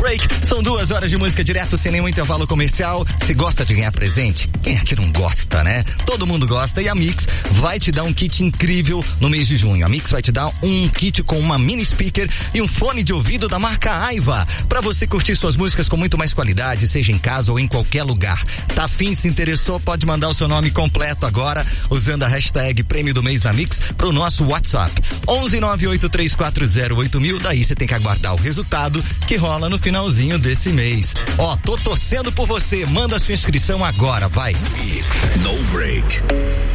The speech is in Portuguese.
Break. São 2 horas de música direto, sem nenhum intervalo comercial. Se gosta de ganhar presente, quem é que não gosta, né? Todo mundo gosta, e a Mix vai te dar um kit incrível no mês de junho. A Mix vai te dar um kit com uma mini speaker e um fone de ouvido da marca Aiva, pra você curtir suas músicas com muito mais qualidade, seja em casa ou em qualquer lugar. Tá afim, se interessou, pode mandar o seu nome completo agora, usando a hashtag Prêmio do Mês da Mix pro nosso WhatsApp. 11983408000, daí você tem que aguardar o resultado que rola no finalzinho desse mês. Ó, tô torcendo por você, manda sua inscrição agora, vai. Mix, no break.